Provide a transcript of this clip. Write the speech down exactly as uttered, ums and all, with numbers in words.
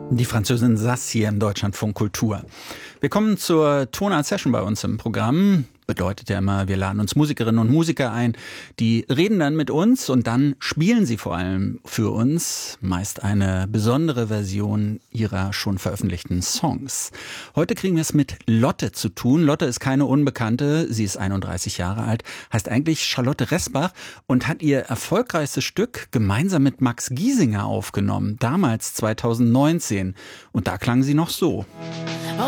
Die Französin Sass hier im Deutschlandfunk Kultur. Wir kommen zur Tonart Session bei uns im Programm. Bedeutet ja immer, wir laden uns Musikerinnen und Musiker ein, die reden dann mit uns und dann spielen sie vor allem für uns meist eine besondere Version ihrer schon veröffentlichten Songs. Heute kriegen wir es mit Lotte zu tun. Lotte ist keine Unbekannte, sie ist einunddreißig Jahre alt, heißt eigentlich Charlotte Resbach und hat ihr erfolgreichstes Stück gemeinsam mit Max Giesinger aufgenommen, damals zweitausendneunzehn. Und da klang sie noch so.